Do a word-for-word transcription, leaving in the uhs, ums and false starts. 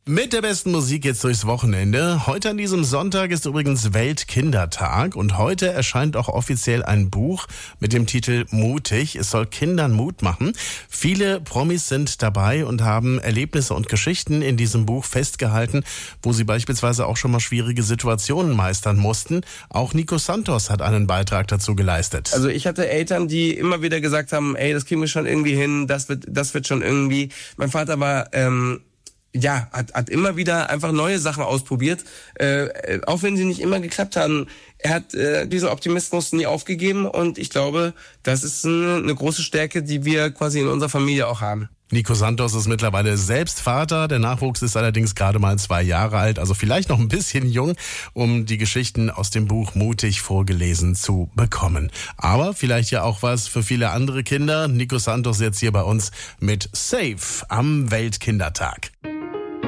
Mit der besten Musik jetzt durchs Wochenende. Heute an diesem Sonntag ist übrigens Weltkindertag und heute erscheint auch offiziell ein Buch mit dem Titel Mutig. Es soll Kindern Mut machen. Viele Promis sind dabei und haben Erlebnisse und Geschichten in diesem Buch festgehalten, wo sie beispielsweise auch schon mal schwierige Situationen meistern mussten. Auch Nico Santos hat einen Beitrag dazu geleistet. Also ich hatte Eltern, die immer wieder gesagt haben, ey, das kriegen wir schon irgendwie hin, das wird, das wird schon irgendwie. Mein Vater war, ähm, ja, hat, hat immer wieder einfach neue Sachen ausprobiert, äh, auch wenn sie nicht immer geklappt haben. Er hat äh, diesen Optimismus nie aufgegeben und ich glaube, das ist eine, eine große Stärke, die wir quasi in unserer Familie auch haben. Nico Santos ist mittlerweile selbst Vater. Der Nachwuchs ist allerdings gerade mal zwei Jahre alt, also vielleicht noch ein bisschen jung, um die Geschichten aus dem Buch mutig vorgelesen zu bekommen. Aber vielleicht ja auch was für viele andere Kinder. Nico Santos jetzt hier bei uns mit Safe am Weltkindertag.